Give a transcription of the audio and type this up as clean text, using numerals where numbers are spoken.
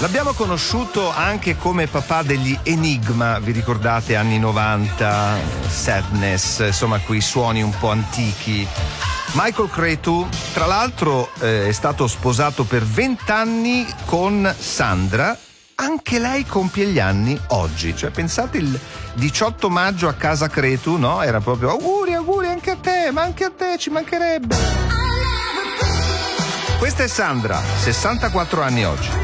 L'abbiamo conosciuto anche come papà degli Enigma, vi ricordate, anni 90, Sadness, insomma quei suoni un po' antichi. Michael Cretu, tra l'altro, è stato sposato per 20 anni con Sandra, anche lei compie gli anni oggi, cioè pensate il 18 maggio a casa Cretu, no? Era proprio auguri anche a te, ma anche a te ci mancherebbe. Questa è Sandra, 64 anni oggi.